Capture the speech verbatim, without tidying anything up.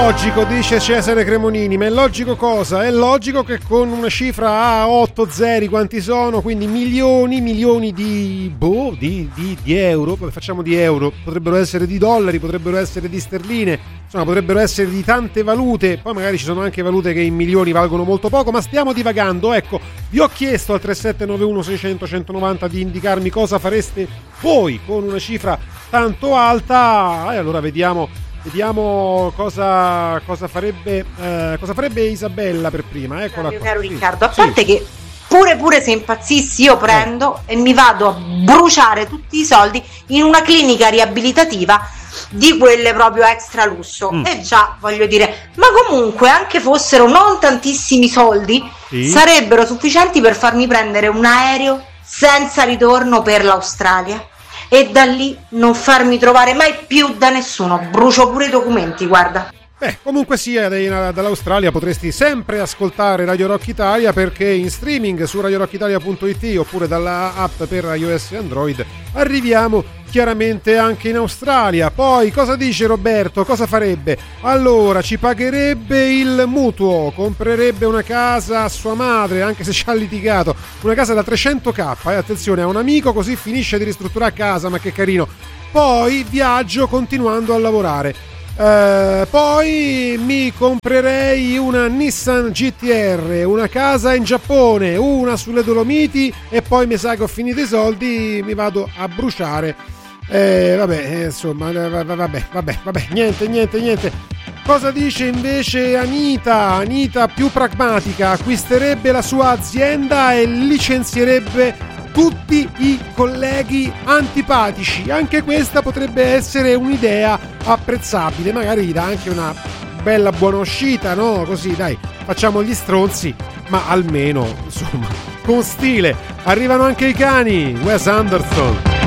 logico, dice Cesare Cremonini, ma è logico cosa? È logico che con una cifra a otto zeri, quanti sono? Quindi milioni, milioni di, boh, di, di, di euro, facciamo di euro, potrebbero essere di dollari, potrebbero essere di sterline, insomma potrebbero essere di tante valute, poi magari ci sono anche valute che in milioni valgono molto poco, ma stiamo divagando. Ecco, vi ho chiesto al tre sette nove uno sei zero zero uno nove zero di indicarmi cosa fareste voi con una cifra tanto alta, e allora vediamo Vediamo cosa, cosa farebbe eh, cosa farebbe Isabella per prima. Eccola mio qua. caro Sì. Riccardo, a Sì. parte che pure pure se impazzissi io prendo eh. e mi vado a bruciare tutti i soldi in una clinica riabilitativa di quelle proprio extra lusso. Mm. E già, voglio dire, ma comunque anche fossero non tantissimi soldi, sì, sarebbero sufficienti per farmi prendere un aereo senza ritorno per l'Australia e da lì non farmi trovare mai più da nessuno. Brucio pure i documenti, guarda. Beh, comunque sia, dall'Australia potresti sempre ascoltare Radio Rock Italia, perché in streaming su radio rock italia punto it oppure dalla app per iOS e Android arriviamo chiaramente anche in Australia. Poi cosa dice Roberto? Cosa farebbe? Allora, ci pagherebbe il mutuo, comprerebbe una casa a sua madre, anche se ci ha litigato, una casa da trecento k, e eh, attenzione, a un amico, così finisce di ristrutturare casa, ma che carino. Poi viaggio continuando a lavorare. Uh, poi mi comprerei una Nissan G T R, una casa in Giappone, una sulle Dolomiti, e poi mi sa che ho finito i soldi, mi vado a bruciare. Eh, vabbè, insomma, vabbè, vabbè, vabbè, niente, niente, niente. Cosa dice invece Anita? Anita più pragmatica, acquisterebbe la sua azienda e licenzierebbe tutti i colleghi antipatici. Anche questa potrebbe essere un'idea apprezzabile, magari gli dà anche una bella buona uscita, no? Così dai, facciamo gli stronzi, ma almeno insomma con stile. Arrivano anche i cani, Wes Anderson.